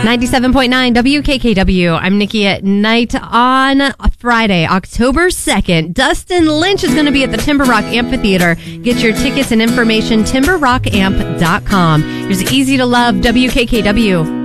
97.9 WKKW. I'm Nikki at Night. On Friday, October 2nd, Dustin Lynch is going to be at the Timber Rock Amphitheater. Get your tickets and information, timberrockAmp.com. Here's easy to love WKKW.